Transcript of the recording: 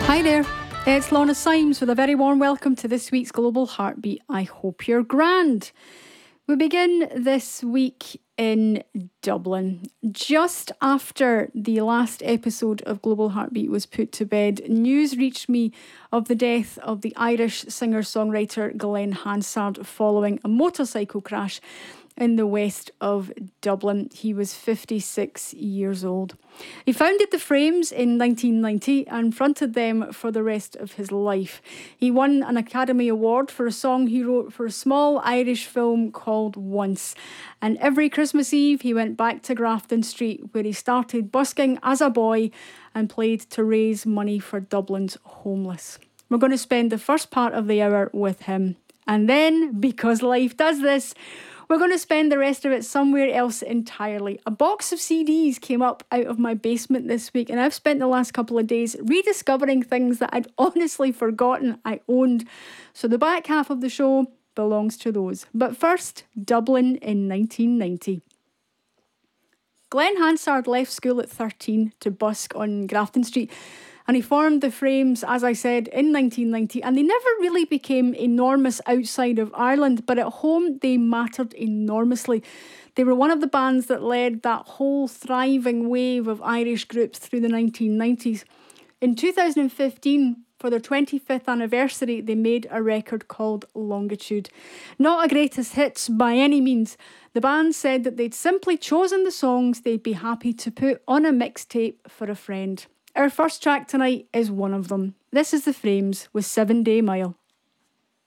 Hi there, it's Lorna Symes with a very warm welcome to this week's Global Heartbeat. I hope you're grand. We begin this week in Dublin. Just after the last episode of Global Heartbeat was put to bed, news reached me of the death of the Irish singer-songwriter Glen Hansard following a motorcycle crash in the west of Dublin. He was 56 years old. He founded the Frames in 1990 and fronted them for the rest of his life. He won an Academy Award for a song he wrote for a small Irish film called Once. And every Christmas Eve he went back to Grafton Street, where he started busking as a boy and played to raise money for Dublin's homeless. We're going to spend the first part of the hour with him. And then, because life does this, we're going to spend the rest of it somewhere else entirely. A box of CDs came up out of my basement this week, and I've spent the last couple of days rediscovering things that I'd honestly forgotten I owned. So the back half of the show belongs to those. But first, Dublin in 1990. Glen Hansard left school at 13 to busk on Grafton Street, and he formed the Frames, as I said, in 1990, and they never really became enormous outside of Ireland, but at home they mattered enormously. They were one of the bands that led that whole thriving wave of Irish groups through the 1990s. In 2015, for their 25th anniversary, they made a record called Longitude. Not a greatest hits by any means. The band said that they'd simply chosen the songs they'd be happy to put on a mixtape for a friend. Our first track tonight is one of them. This is the Frames with 7 Day Mile.